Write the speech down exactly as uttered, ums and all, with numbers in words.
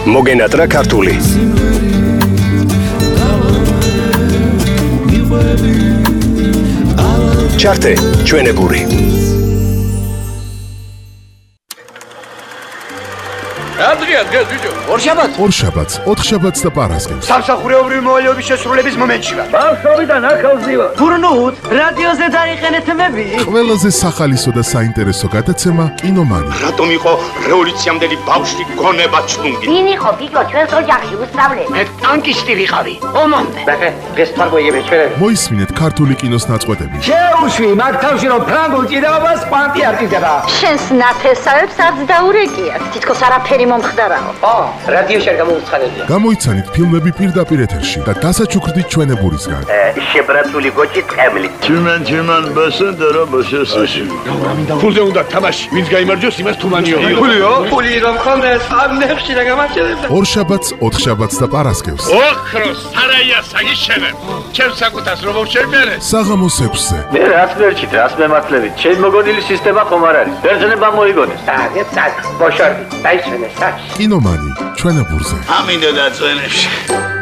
მოგენატრა ქართული. ჩართე ჩვენებური. Adrian, gel video. ორშაბათს ორშაბათს, ოთხშაბათს და პარასკევს. სამსახურეობრივი მოვალეობის შესრულების მომენტში ვარ. ბავშვობიდან ახალზივა. გურნუთ, რადიოზე დაიყენეთ მები. ყველაზე სახალისო და საინტერესო გადაცემა კინომანი. რატომ იყო რევოლუციამდელი ბავშვი გონება ჩუნგი? ვინ იყო ბიჭო ჩვენს ოჯახში უსწავლე? მე ტანკისტი ვიყავი. ომამდე. ბახე, დღეს თარგმნიები ჩვენები. მოისმინეთ ქართული კინოს ნაწყვეტები. შეუშვი მაგ თავში რომ ფრანგულ ჭიდაობას კვანტი არტიზება. შენს ნათესავებს არც დაურეკიათ. თითქოს არაფერი მომხდარაო. ო, რადიოში არ გამოუცხადებია. გამოიცანით ფილმები პირდაპირ ეთერში და დასაჩუქრდით ჩვენებურისგან. შებრაცული გოჭი წემლი. Tümen tümen basın dara başasın. ფულზე უნდა თამაში, ვინც გაიმარჯვოს, იმას თუმანიო. ფულიო? ფული რომ ხონდეს, ამ ნეხში რა გამარჯვებდა. ორშაბათს, ოთხშაბათს და პარასკევს. ოქროს სარაია საგიშენებ. ჩემს საკუთას რომ მოვშერმერე. საღამოს ექვსზე. Ne rast verçit, rast mematlevi. Çel mogodili sistema xomar არის. ბერძნება მოიგონეს. Აგეთ სად, ბოშორდი, დაიშვენე საჩ. კინომანი ჩვენებურზე. ამინდა დაწვენებში.